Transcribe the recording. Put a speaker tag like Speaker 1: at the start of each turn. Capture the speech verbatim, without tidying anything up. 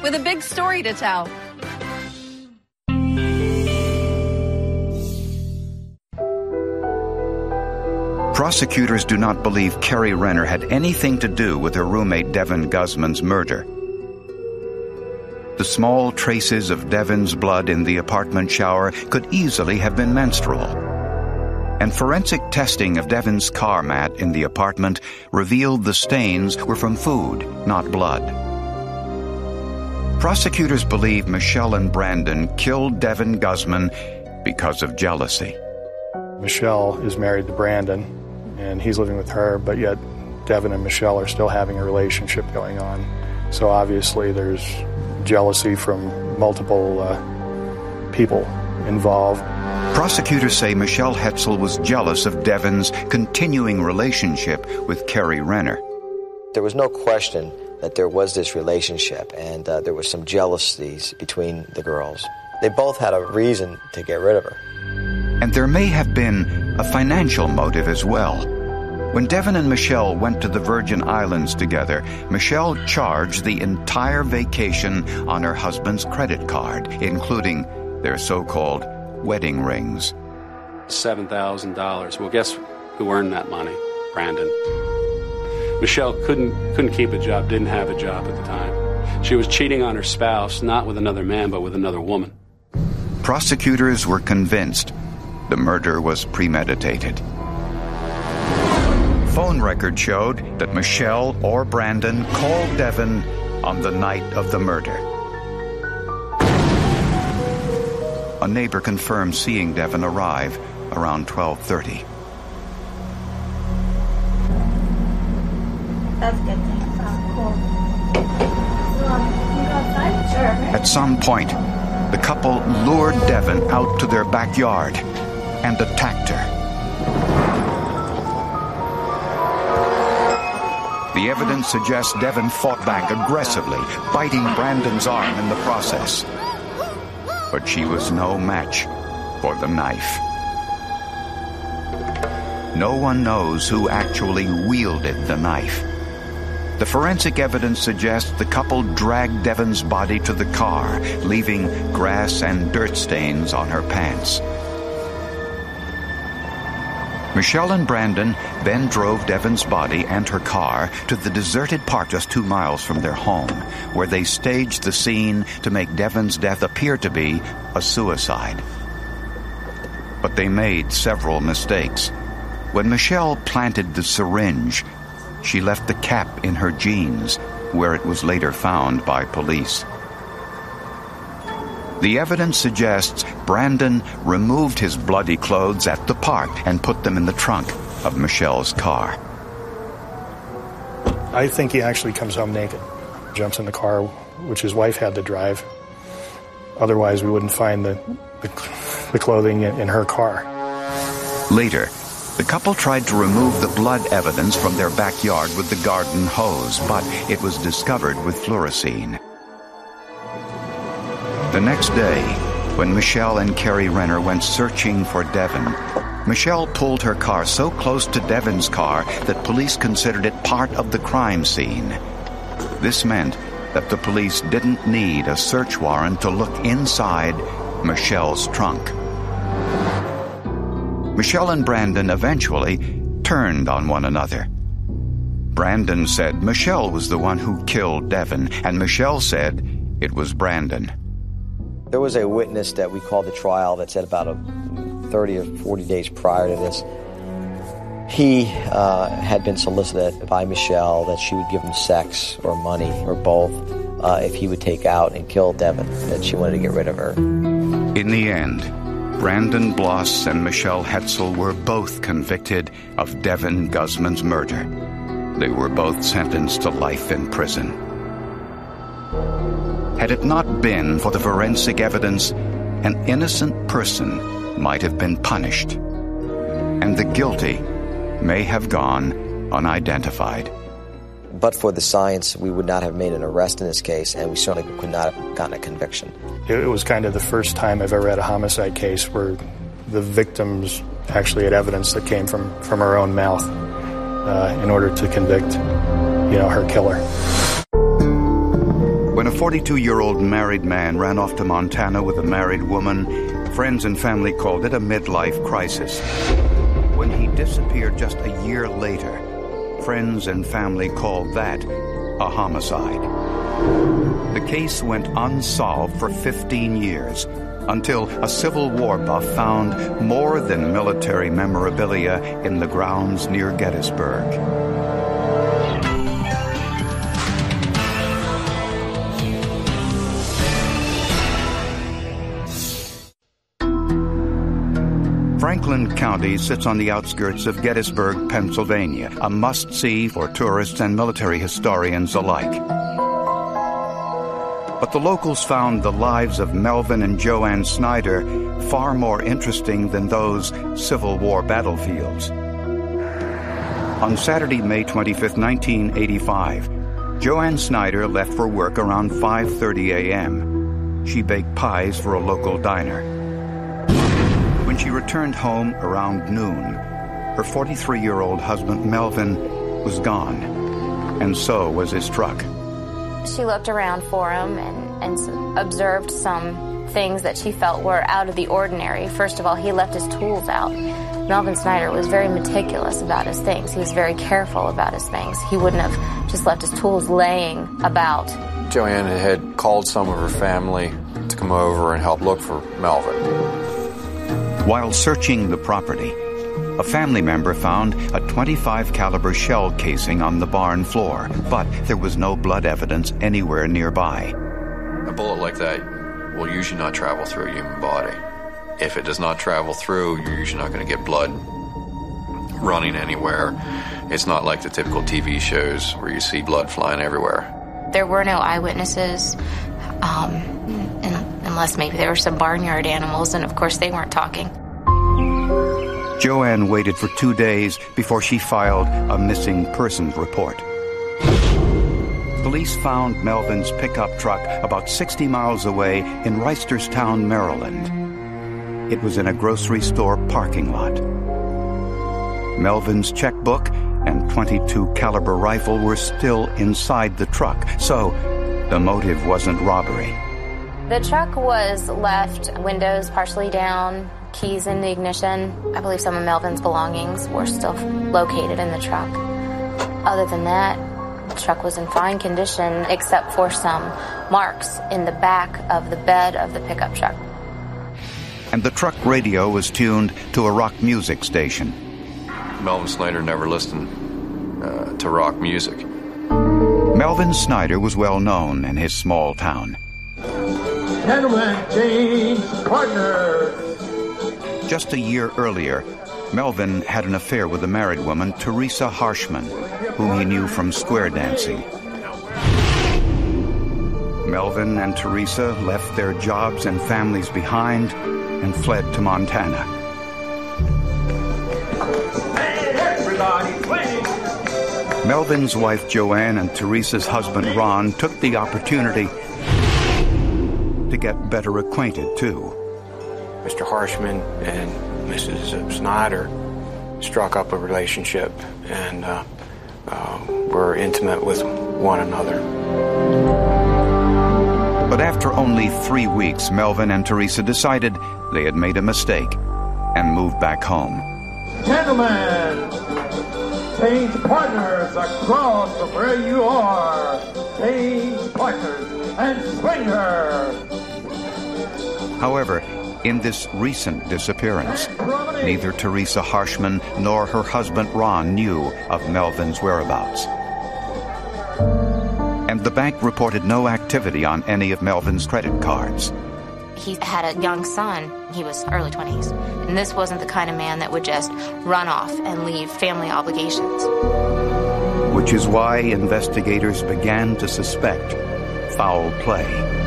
Speaker 1: with a big story to tell.
Speaker 2: Prosecutors do not believe Kerry Renner had anything to do with her roommate Devin Guzman's murder. The small traces of Devin's blood in the apartment shower could easily have been menstrual. And forensic testing of Devin's car mat in the apartment revealed the stains were from food, not blood. Prosecutors believe Michelle and Brandon killed Devin Guzman because of jealousy.
Speaker 3: Michelle is married to Brandon, and he's living with her, but yet Devin and Michelle are still having a relationship going on. So obviously there's jealousy from multiple uh, people involved.
Speaker 2: Prosecutors say Michelle Hetzel was jealous of Devin's continuing relationship with Kerry Renner.
Speaker 4: There was no question that there was this relationship, and uh, there was some jealousies between the girls. They both had a reason to get rid of her.
Speaker 2: And there may have been a financial motive as well. When Devin and Michelle went to the Virgin Islands together, Michelle charged the entire vacation on her husband's credit card, including their so-called wedding rings.
Speaker 5: seven thousand dollars. Well, guess who earned that money? Brandon. Michelle couldn't couldn't keep a job, didn't have a job at the time. She was cheating on her spouse, not with another man, but with another woman.
Speaker 2: Prosecutors were convinced the murder was premeditated. Phone record showed that Michelle or Brandon called Devin on the night of the murder. A neighbor confirmed seeing Devin arrive around twelve thirty.
Speaker 6: That's a good thing. Oh, cool. So, um, you go outside? Sure.
Speaker 2: At some point, the couple lured Devin out to their backyard and attacked her. The evidence suggests Devin fought back aggressively, biting Brandon's arm in the process. But she was no match for the knife. No one knows who actually wielded the knife. The forensic evidence suggests the couple dragged Devin's body to the car, leaving grass and dirt stains on her pants. Michelle and Brandon then drove Devin's body and her car to the deserted park just two miles from their home, where they staged the scene to make Devin's death appear to be a suicide. But they made several mistakes. When Michelle planted the syringe, she left the cap in her jeans, where it was later found by police. The evidence suggests Brandon removed his bloody clothes at the park and put them in the trunk of Michelle's car.
Speaker 3: I think he actually comes home naked, jumps in the car, which his wife had to drive. Otherwise, we wouldn't find the, the, the clothing in, in her car.
Speaker 2: Later, the couple tried to remove the blood evidence from their backyard with the garden hose, but it was discovered with fluorescein. The next day, when Michelle and Kerry Renner went searching for Devin, Michelle pulled her car so close to Devin's car that police considered it part of the crime scene. This meant that the police didn't need a search warrant to look inside Michelle's trunk. Michelle and Brandon eventually turned on one another. Brandon said Michelle was the one who killed Devin, and Michelle said it was Brandon.
Speaker 4: There was a witness that we called the trial that said about a thirty or forty days prior to this, he uh, had been solicited by Michelle that she would give him sex or money or both uh, if he would take out and kill Devin, that she wanted to get rid of her.
Speaker 2: In the end, Brandon Bloss and Michelle Hetzel were both convicted of Devin Guzman's murder. They were both sentenced to life in prison. Had it not been for the forensic evidence, an innocent person might have been punished, and the guilty may have gone unidentified.
Speaker 4: But for the science, we would not have made an arrest in this case, and we certainly could not have gotten a conviction.
Speaker 3: It was kind of the first time I've ever had a homicide case where the victims actually had evidence that came from, from her own mouth uh, in order to convict, you know, her killer.
Speaker 2: When a forty-two-year-old married man ran off to Montana with a married woman, friends and family called it a midlife crisis. When he disappeared just a year later, friends and family called that a homicide. The case went unsolved for fifteen years, until a Civil War buff found more than military memorabilia in the grounds near Gettysburg. Franklin County sits on the outskirts of Gettysburg, Pennsylvania, a must-see for tourists and military historians alike. But the locals found the lives of Melvin and Joanne Snyder far more interesting than those Civil War battlefields. On Saturday, May twenty-fifth, nineteen eighty-five, Joanne Snyder left for work around five thirty a.m. She baked pies for a local diner. When she returned home around noon, her forty-three-year-old husband, Melvin, was gone, and so was his truck.
Speaker 1: She looked around for him and, and observed some things that she felt were out of the ordinary. First of all, he left his tools out. Melvin Snyder was very meticulous about his things. He was very careful about his things. He wouldn't have just left his tools laying about.
Speaker 7: Joanne had called some of her family to come over and help look for Melvin.
Speaker 2: While searching the property, a family member found a twenty-five caliber shell casing on the barn floor, but there was no blood evidence anywhere nearby.
Speaker 7: A bullet like that will usually not travel through a human body. If it does not travel through, you're usually not going to get blood running anywhere. It's not like the typical T V shows where you see blood flying everywhere.
Speaker 1: There were no eyewitnesses, um, unless maybe there were some barnyard animals, and of course they weren't talking.
Speaker 2: Joanne waited for two days before she filed a missing persons report. Police found Melvin's pickup truck about sixty miles away in Reisterstown, Maryland. It was in a grocery store parking lot. Melvin's checkbook and twenty-two caliber rifle were still inside the truck, so the motive wasn't robbery.
Speaker 1: The truck was left windows partially down, keys in the ignition. I believe some of Melvin's belongings were still located in the truck. Other than that, the truck was in fine condition except for some marks in the back of the bed of the pickup truck.
Speaker 2: And the truck radio was tuned to a rock music station.
Speaker 7: Melvin Snyder never listened uh, to rock music.
Speaker 2: Melvin Snyder was well known in his small town.
Speaker 8: Gentlemen, change partner.
Speaker 2: Just a year earlier, Melvin had an affair with a married woman, Teresa Harshman, whom he knew from square dancing. Melvin and Teresa left their jobs and families behind and fled to Montana.
Speaker 8: Hey, everybody, please.
Speaker 2: Melvin's wife Joanne and Teresa's husband Ron took the opportunity to get better acquainted, too.
Speaker 9: Mister Harshman and Missus Snyder struck up a relationship and uh, uh, were intimate with one another.
Speaker 2: But after only three weeks, Melvin and Teresa decided they had made a mistake and moved back home.
Speaker 8: Gentlemen, change partners across from where you are. Change partners and swing her.
Speaker 2: However, in this recent disappearance, neither Teresa Harshman nor her husband Ron knew of Melvin's whereabouts. And the bank reported no activity on any of Melvin's credit cards.
Speaker 1: He had a young son. He was early twenties. And this wasn't the kind of man that would just run off and leave family obligations.
Speaker 2: Which is why investigators began to suspect foul play.